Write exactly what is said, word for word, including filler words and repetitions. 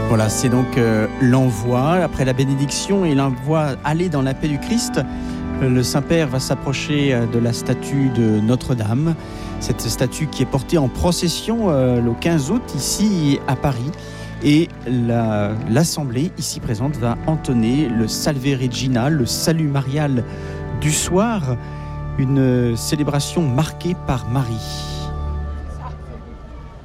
Voilà, c'est donc euh, l'envoi. Après la bénédiction et l'envoi aller dans la paix du Christ, euh, le Saint-Père va s'approcher euh, de la statue de Notre-Dame. Cette statue qui est portée en procession euh, le quinze août ici à Paris. Et la, l'Assemblée ici présente va entonner le Salve Regina, le salut marial du soir, une célébration marquée par Marie.